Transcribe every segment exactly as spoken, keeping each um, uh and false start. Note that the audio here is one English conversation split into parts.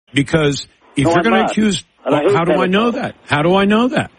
Because if no, you're going to not. accuse, well, how do I know that? How do I know that?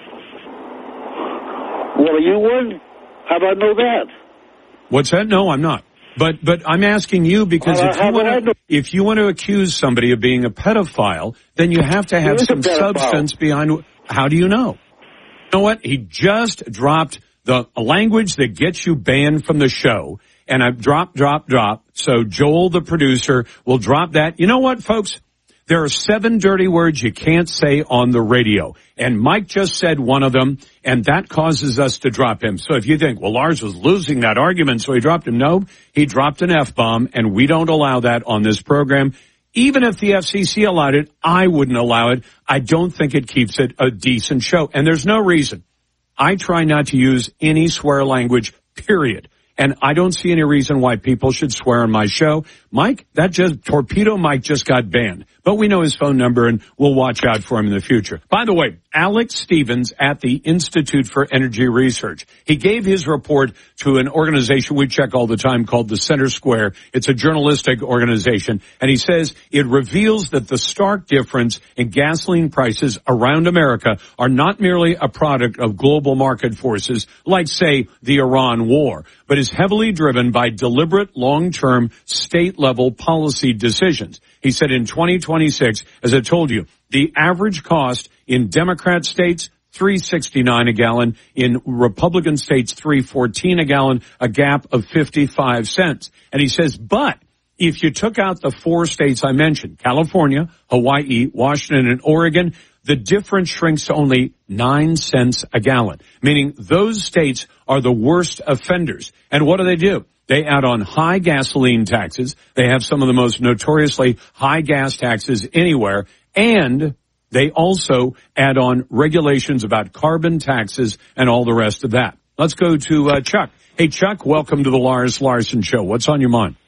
Well, you would. How do I know that? What's that? No, I'm not. But but I'm asking you because well, if you want to if you want to accuse somebody of being a pedophile, then you have to have some substance behind. How do you know? You know what? He just dropped the language that gets you banned from the show, and I've dropped, drop, drop. So Joel, the producer, will drop that. You know what, folks? There are seven dirty words you can't say on the radio. And Mike just said one of them, and that causes us to drop him. So if you think, well, Lars was losing that argument, so he dropped him. No, he dropped an F-bomb, and we don't allow that on this program. Even if the F C C allowed it, I wouldn't allow it. I don't think it keeps it a decent show. And there's no reason. I try not to use any swear language, period. And I don't see any reason why people should swear on my show. Mike, that just, Torpedo Mike just got banned. But we know his phone number and we'll watch out for him in the future. By the way, Alex Stevens at the Institute for Energy Research. He gave his report to an organization we check all the time called the Center Square. It's a journalistic organization. And he says it reveals that the stark difference in gasoline prices around America are not merely a product of global market forces like, say, the Iran war, but is heavily driven by deliberate long-term state-level policy decisions. He said in twenty twenty-six, as I told you, the average cost in Democrat states, three sixty-nine a gallon. In Republican states, three fourteen a gallon, a gap of fifty-five cents. And he says, but if you took out the four states I mentioned, California, Hawaii, Washington, and Oregon, the difference shrinks to only nine cents a gallon, meaning those states are the worst offenders. And what do they do? They add on high gasoline taxes. They have some of the most notoriously high gas taxes anywhere. And they also add on regulations about carbon taxes and all the rest of that. Let's go to uh, Chuck. Hey, Chuck, welcome to the Lars Larson Show. What's on your mind?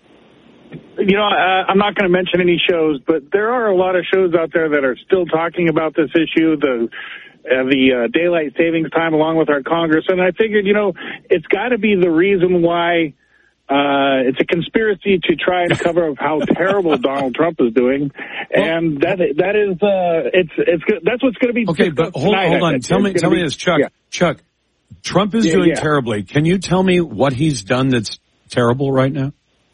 You know, uh, I'm not going to mention any shows, but there are a lot of shows out there that are still talking about this issue, the uh, the uh, daylight savings time along with our Congress. And I figured, you know, it's got to be the reason why uh, it's a conspiracy to try and cover up how terrible Donald Trump is doing. And that that is, uh, it's, it's, that's what's going to be. Okay, but hold, hold on. Tell me, tell me this, Chuck. Yeah. Chuck, Trump is yeah, doing yeah. terribly. Can you tell me what he's done that's terrible right now?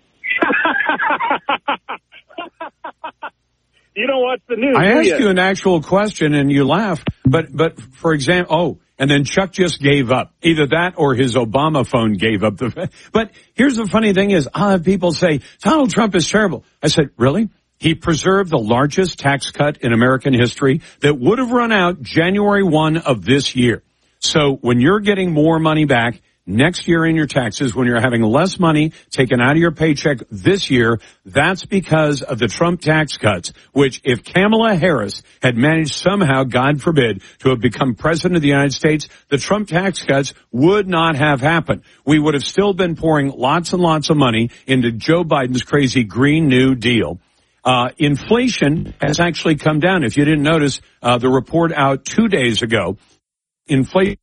You don't watch the news. I asked you? you an actual question and you laughed. But, but for example, oh, and then Chuck just gave up. Either that or his Obama phone gave up. The. But here's the funny thing is, I'll have people say, Donald Trump is terrible. I said, really? He preserved the largest tax cut in American history that would have run out January first of this year. So when you're getting more money back next year in your taxes, when you're having less money taken out of your paycheck this year, that's because of the Trump tax cuts, which if Kamala Harris had managed somehow, God forbid, to have become president of the United States, the Trump tax cuts would not have happened. We would have still been pouring lots and lots of money into Joe Biden's crazy Green New Deal. Uh, inflation has actually come down. If you didn't notice, uh, the report out two days ago, inflation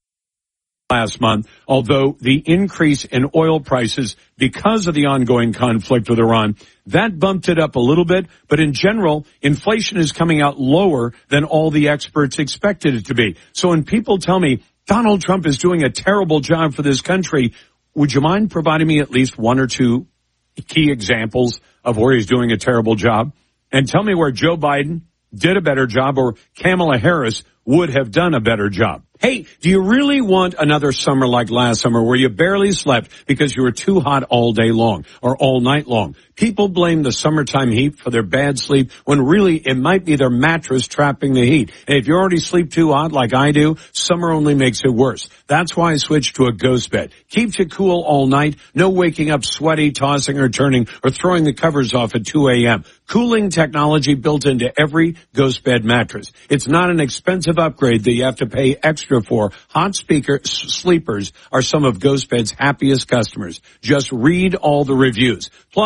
last month, although the increase in oil prices because of the ongoing conflict with Iran, that bumped it up a little bit. But in general, inflation is coming out lower than all the experts expected it to be. So when people tell me Donald Trump is doing a terrible job for this country, would you mind providing me at least one or two key examples of where he's doing a terrible job? And tell me where Joe Biden did a better job or Kamala Harris would have done a better job. Hey, do you really want another summer like last summer where you barely slept because you were too hot all day long or all night long? People blame the summertime heat for their bad sleep when really it might be their mattress trapping the heat. And if you already sleep too hot like I do, summer only makes it worse. That's why I switched to a ghost bed. Keeps you cool all night. No waking up sweaty, tossing or turning, or throwing the covers off at two a.m. Cooling technology built into every ghost bed mattress. It's not an expensive upgrade that you have to pay extra for. Hot speaker sleepers are some of GhostBed's happiest customers. Just read all the reviews. Plus, the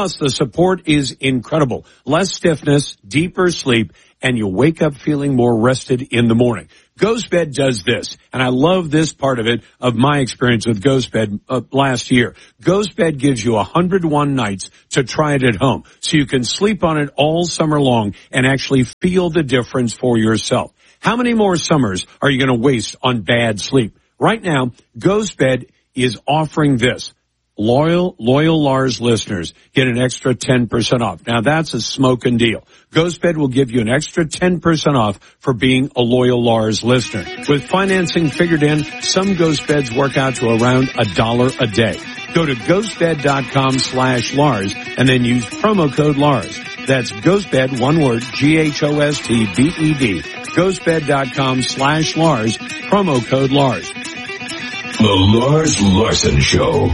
support is incredible. Less stiffness, deeper sleep, and you wake up feeling more rested in the morning. GhostBed does this, and I love this part of it, of my experience with GhostBed uh, last year. GhostBed gives you one hundred one nights to try it at home, so you can sleep on it all summer long and actually feel the difference for yourself. How many more summers are you going to waste on bad sleep? Right now, GhostBed is offering this. Loyal, loyal Lars listeners get an extra ten percent off. Now that's a smoking deal. GhostBed will give you an extra ten percent off for being a loyal Lars listener. With financing figured in, some GhostBeds work out to around a dollar a day. Go to ghostbed.com slash Lars and then use promo code Lars. That's GhostBed, one word, G H O S T B E D. Ghostbed.com slash Lars, promo code Lars. The Lars Larson Show.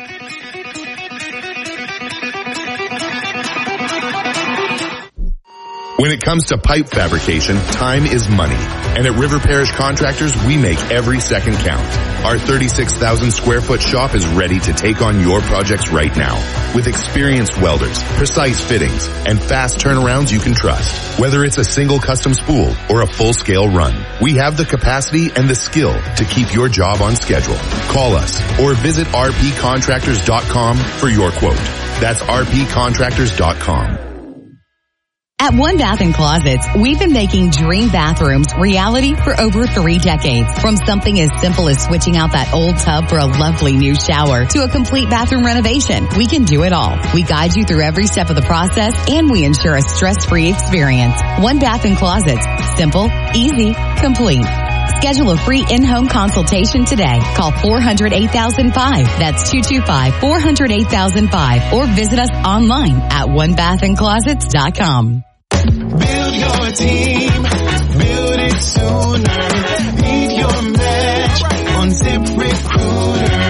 When it comes to pipe fabrication, time is money. And at River Parish Contractors, we make every second count. Our thirty-six thousand square foot shop is ready to take on your projects right now. With experienced welders, precise fittings, and fast turnarounds you can trust. Whether it's a single custom spool or a full-scale run, we have the capacity and the skill to keep your job on schedule. Call us or visit r p contractors dot com for your quote. That's r p contractors dot com. At One Bath and Closets, we've been making dream bathrooms reality for over three decades. From something as simple as switching out that old tub for a lovely new shower to a complete bathroom renovation, we can do it all. We guide you through every step of the process, and we ensure a stress-free experience. One Bath and Closets. Simple, easy, complete. Schedule a free in-home consultation today. Call four hundred, eight thousand five. That's two two five, four hundred, eight thousand five. Or visit us online at one bath and closets dot com. Build your team, build it sooner. Leave your match on ZipRecruiter.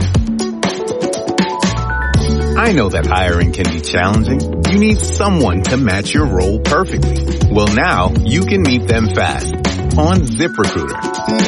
I know that hiring can be challenging. You need someone to match your role perfectly. Well, now you can meet them fast on ZipRecruiter.